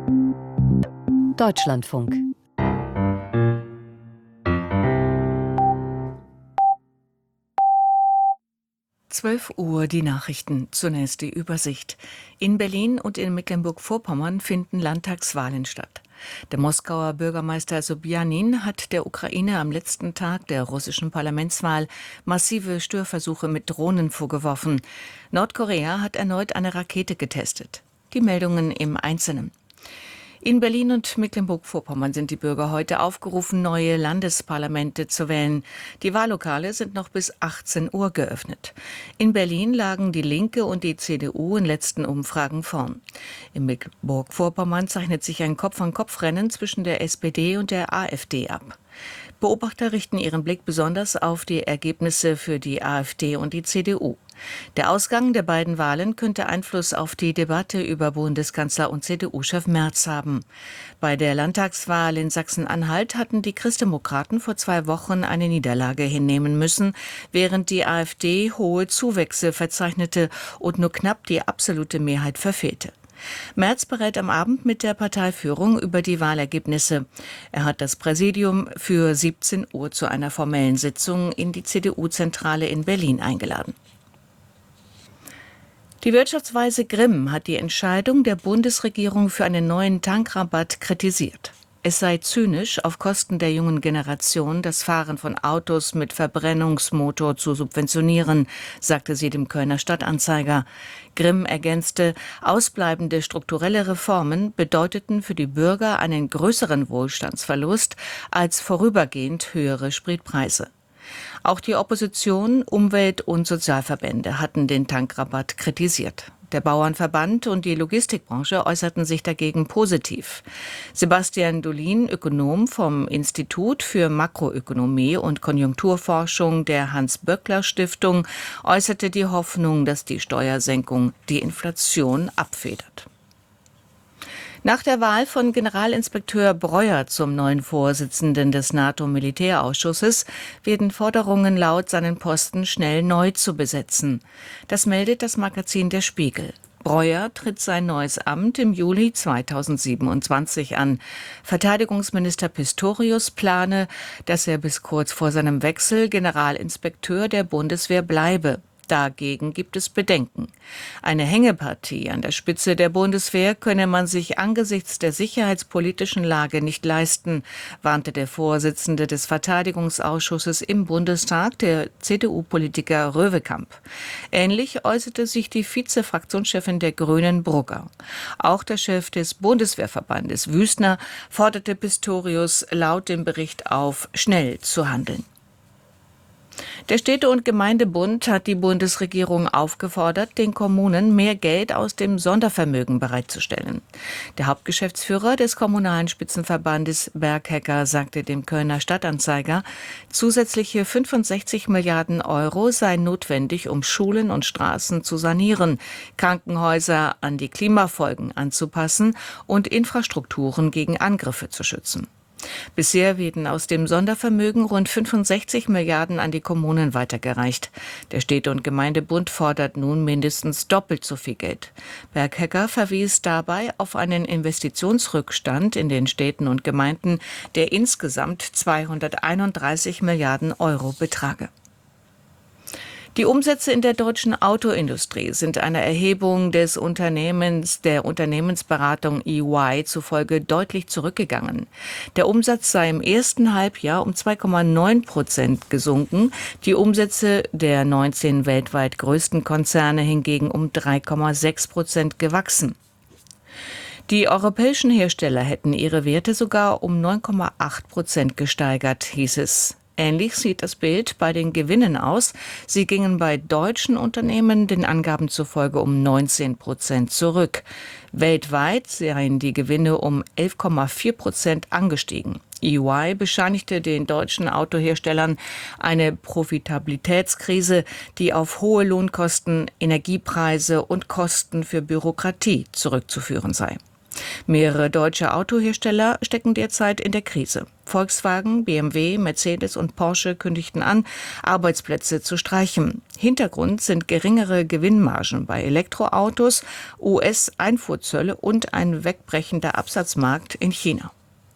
Deutschlandfunk. Uhr die Nachrichten. Zunächst die Übersicht. In Berlin und in Mecklenburg-Vorpommern finden Landtagswahlen statt. Der Moskauer Bürgermeister Sobjanin hat der Ukraine am letzten Tag der russischen Parlamentswahl massive Störversuche mit Drohnen vorgeworfen. Nordkorea hat erneut eine Rakete getestet. Die Meldungen im Einzelnen. In Berlin und Mecklenburg-Vorpommern sind die Bürger heute aufgerufen, neue Landesparlamente zu wählen. Die Wahllokale sind noch bis 18 Uhr geöffnet. In Berlin lagen die Linke und die CDU in letzten Umfragen vorn. In Mecklenburg-Vorpommern zeichnet sich ein Kopf-an-Kopf-Rennen zwischen der SPD und der AfD ab. Beobachter richten ihren Blick besonders auf die Ergebnisse für die AfD und die CDU. Der Ausgang der beiden Wahlen könnte Einfluss auf die Debatte über Bundeskanzler und CDU-Chef Merz haben. Bei der Landtagswahl in Sachsen-Anhalt hatten die Christdemokraten vor 2 Wochen eine Niederlage hinnehmen müssen, während die AfD hohe Zuwächse verzeichnete und nur knapp die absolute Mehrheit verfehlte. Merz berät am Abend mit der Parteiführung über die Wahlergebnisse. Er hat das Präsidium für 17 Uhr zu einer formellen Sitzung in die CDU-Zentrale in Berlin eingeladen. Die Wirtschaftsweise Grimm hat die Entscheidung der Bundesregierung für einen neuen Tankrabatt kritisiert. Es sei zynisch, auf Kosten der jungen Generation das Fahren von Autos mit Verbrennungsmotor zu subventionieren, sagte sie dem Kölner Stadtanzeiger. Grimm ergänzte, ausbleibende strukturelle Reformen bedeuteten für die Bürger einen größeren Wohlstandsverlust als vorübergehend höhere Spritpreise. Auch die Opposition, Umwelt- und Sozialverbände hatten den Tankrabatt kritisiert. Der Bauernverband und die Logistikbranche äußerten sich dagegen positiv. Sebastian Dolin, Ökonom vom Institut für Makroökonomie und Konjunkturforschung der Hans-Böckler-Stiftung, äußerte die Hoffnung, dass die Steuersenkung die Inflation abfedert. Nach der Wahl von Generalinspekteur Breuer zum neuen Vorsitzenden des NATO-Militärausschusses werden Forderungen laut, seinen Posten schnell neu zu besetzen. Das meldet das Magazin Der Spiegel. Breuer tritt sein neues Amt im Juli 2027 an. Verteidigungsminister Pistorius plane, dass er bis kurz vor seinem Wechsel Generalinspekteur der Bundeswehr bleibe. Dagegen gibt es Bedenken. Eine Hängepartie an der Spitze der Bundeswehr könne man sich angesichts der sicherheitspolitischen Lage nicht leisten, warnte der Vorsitzende des Verteidigungsausschusses im Bundestag, der CDU-Politiker Röwekamp. Ähnlich äußerte sich die Vize-Fraktionschefin der Grünen, Brugger. Auch der Chef des Bundeswehrverbandes, Wüstner, forderte Pistorius laut dem Bericht auf, schnell zu handeln. Der Städte- und Gemeindebund hat die Bundesregierung aufgefordert, den Kommunen mehr Geld aus dem Sondervermögen bereitzustellen. Der Hauptgeschäftsführer des Kommunalen Spitzenverbandes Berghecker sagte dem Kölner Stadtanzeiger, zusätzliche 65 Milliarden Euro seien notwendig, um Schulen und Straßen zu sanieren, Krankenhäuser an die Klimafolgen anzupassen und Infrastrukturen gegen Angriffe zu schützen. Bisher werden aus dem Sondervermögen rund 65 Milliarden an die Kommunen weitergereicht. Der Städte- und Gemeindebund fordert nun mindestens doppelt so viel Geld. Berghecker verwies dabei auf einen Investitionsrückstand in den Städten und Gemeinden, der insgesamt 231 Milliarden Euro betrage. Die Umsätze in der deutschen Autoindustrie sind einer Erhebung der Unternehmensberatung EY zufolge deutlich zurückgegangen. Der Umsatz sei im ersten Halbjahr um 2,9% gesunken, die Umsätze der 19 weltweit größten Konzerne hingegen um 3,6% gewachsen. Die europäischen Hersteller hätten ihre Werte sogar um 9,8% gesteigert, hieß es. Ähnlich sieht das Bild bei den Gewinnen aus. Sie gingen bei deutschen Unternehmen den Angaben zufolge um 19% zurück. Weltweit seien die Gewinne um 11,4% angestiegen. EY bescheinigte den deutschen Autoherstellern eine Profitabilitätskrise, die auf hohe Lohnkosten, Energiepreise und Kosten für Bürokratie zurückzuführen sei. Mehrere deutsche Autohersteller stecken derzeit in der Krise. Volkswagen, BMW, Mercedes und Porsche kündigten an, Arbeitsplätze zu streichen. Hintergrund sind geringere Gewinnmargen bei Elektroautos, US-Einfuhrzölle und ein wegbrechender Absatzmarkt in China.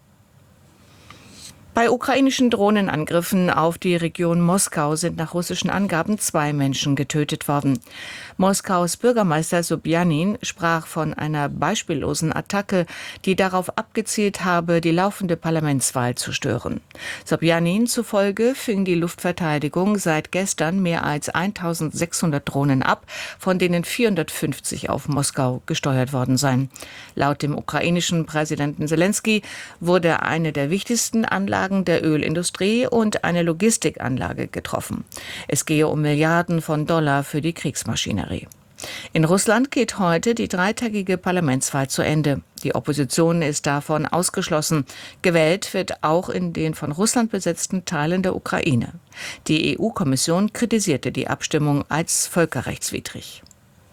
Bei ukrainischen Drohnenangriffen auf die Region Moskau sind nach russischen Angaben 2 Menschen getötet worden. Moskaus Bürgermeister Sobjanin sprach von einer beispiellosen Attacke, die darauf abgezielt habe, die laufende Parlamentswahl zu stören. Sobjanin zufolge fing die Luftverteidigung seit gestern mehr als 1600 Drohnen ab, von denen 450 auf Moskau gesteuert worden seien. Laut dem ukrainischen Präsidenten Selenskyj wurde eine der wichtigsten Anlagen der Ölindustrie und eine Logistikanlage getroffen. Es gehe um Milliarden von Dollar für die Kriegsmaschinerie. In Russland geht heute die 3-tägige Parlamentswahl zu Ende. Die Opposition ist davon ausgeschlossen. Gewählt wird auch in den von Russland besetzten Teilen der Ukraine. Die EU-Kommission kritisierte die Abstimmung als völkerrechtswidrig.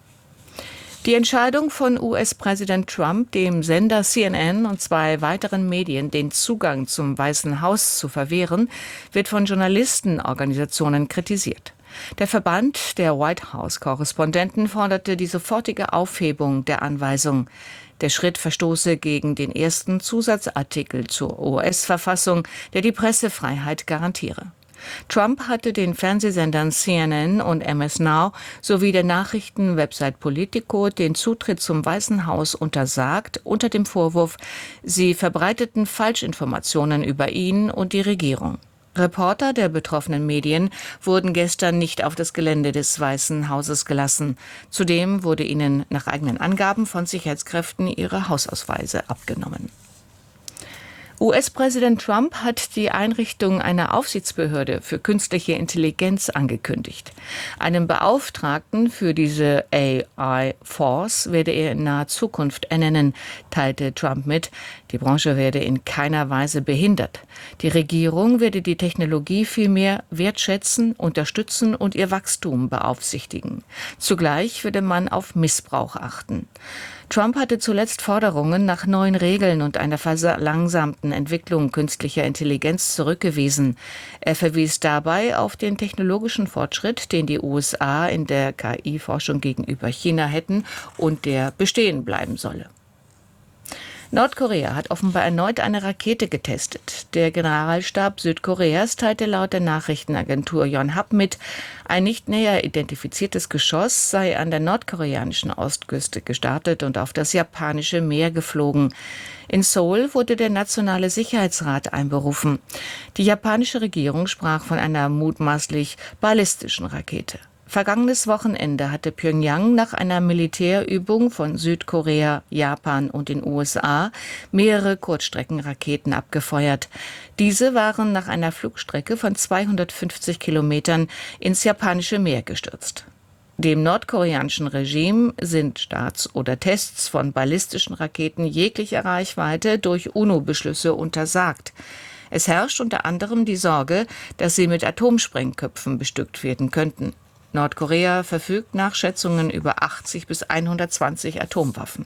Die Entscheidung von US-Präsident Trump, dem Sender CNN und 2 weiteren Medien den Zugang zum Weißen Haus zu verwehren, wird von Journalistenorganisationen kritisiert. Der Verband der White House-Korrespondenten forderte die sofortige Aufhebung der Anweisung. Der Schritt verstoße gegen den ersten Zusatzartikel zur US-Verfassung, der die Pressefreiheit garantiere. Trump hatte den Fernsehsendern CNN und MS Now sowie der Nachrichtenwebsite Politico den Zutritt zum Weißen Haus untersagt, unter dem Vorwurf, sie verbreiteten Falschinformationen über ihn und die Regierung. Reporter der betroffenen Medien wurden gestern nicht auf das Gelände des Weißen Hauses gelassen. Zudem wurde ihnen nach eigenen Angaben von Sicherheitskräften ihre Hausausweise abgenommen. US-Präsident Trump hat die Einrichtung einer Aufsichtsbehörde für künstliche Intelligenz angekündigt. Einen Beauftragten für diese AI-Force werde er in naher Zukunft ernennen, teilte Trump mit. Die Branche werde in keiner Weise behindert. Die Regierung werde die Technologie vielmehr wertschätzen, unterstützen und ihr Wachstum beaufsichtigen. Zugleich würde man auf Missbrauch achten. Trump hatte zuletzt Forderungen nach neuen Regeln und einer verlangsamten Entwicklung künstlicher Intelligenz zurückgewiesen. Er verwies dabei auf den technologischen Fortschritt, den die USA in der KI-Forschung gegenüber China hätten und der bestehen bleiben solle. Nordkorea hat offenbar erneut eine Rakete getestet. Der Generalstab Südkoreas teilte laut der Nachrichtenagentur Yonhap mit, ein nicht näher identifiziertes Geschoss sei an der nordkoreanischen Ostküste gestartet und auf das japanische Meer geflogen. In Seoul wurde der Nationale Sicherheitsrat einberufen. Die japanische Regierung sprach von einer mutmaßlich ballistischen Rakete. Vergangenes Wochenende hatte Pjöngjang nach einer Militärübung von Südkorea, Japan und den USA mehrere Kurzstreckenraketen abgefeuert. Diese waren nach einer Flugstrecke von 250 Kilometern ins japanische Meer gestürzt. Dem nordkoreanischen Regime sind Starts oder Tests von ballistischen Raketen jeglicher Reichweite durch UNO-Beschlüsse untersagt. Es herrscht unter anderem die Sorge, dass sie mit Atomsprengköpfen bestückt werden könnten. Nordkorea verfügt nach Schätzungen über 80 bis 120 Atomwaffen.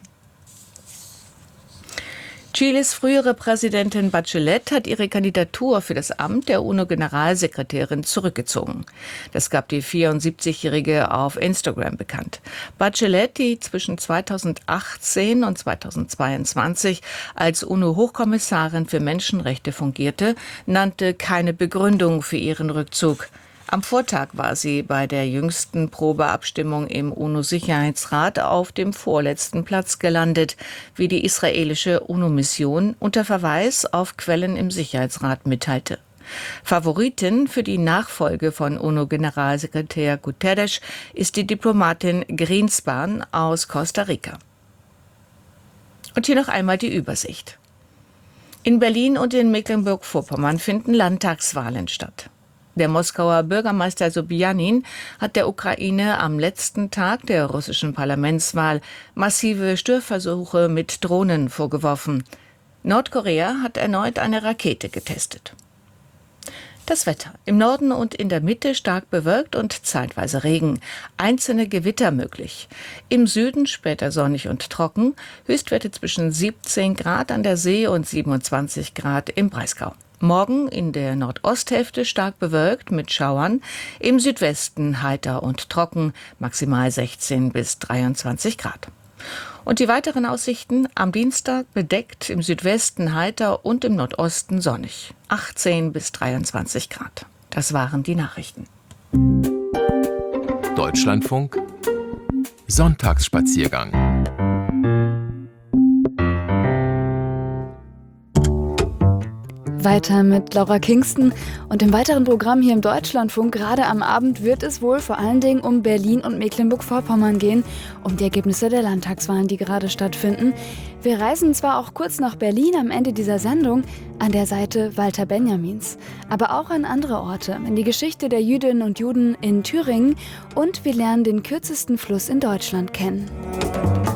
Chiles frühere Präsidentin Bachelet hat ihre Kandidatur für das Amt der UNO-Generalsekretärin zurückgezogen. Das gab die 74-Jährige auf Instagram bekannt. Bachelet, die zwischen 2018 und 2022 als UNO-Hochkommissarin für Menschenrechte fungierte, nannte keine Begründung für ihren Rückzug. Am Vortag war sie bei der jüngsten Probeabstimmung im UNO-Sicherheitsrat auf dem vorletzten Platz gelandet, wie die israelische UNO-Mission unter Verweis auf Quellen im Sicherheitsrat mitteilte. Favoritin für die Nachfolge von UNO-Generalsekretär Guterres ist die Diplomatin Greenspan aus Costa Rica. Und hier noch einmal die Übersicht. In Berlin und in Mecklenburg-Vorpommern finden Landtagswahlen statt. Der Moskauer Bürgermeister Sobjanin hat der Ukraine am letzten Tag der russischen Parlamentswahl massive Störversuche mit Drohnen vorgeworfen. Nordkorea hat erneut eine Rakete getestet. Das Wetter. Im Norden und in der Mitte stark bewölkt und zeitweise Regen. Einzelne Gewitter möglich. Im Süden später sonnig und trocken. Höchstwerte zwischen 17 Grad an der See und 27 Grad im Breisgau. Morgen in der Nordosthälfte stark bewölkt mit Schauern. Im Südwesten heiter und trocken. Maximal 16 bis 23 Grad. Und die weiteren Aussichten: am Dienstag bedeckt, im Südwesten heiter und im Nordosten sonnig. 18 bis 23 Grad. Das waren die Nachrichten. Deutschlandfunk Sonntagsspaziergang. Weiter mit Laura Kingston und im weiteren Programm hier im Deutschlandfunk. Gerade am Abend wird es wohl vor allen Dingen um Berlin und Mecklenburg-Vorpommern gehen, um die Ergebnisse der Landtagswahlen, die gerade stattfinden. Wir reisen zwar auch kurz nach Berlin am Ende dieser Sendung, an der Seite Walter Benjamins, aber auch an andere Orte, in die Geschichte der Jüdinnen und Juden in Thüringen, und wir lernen den kürzesten Fluss in Deutschland kennen.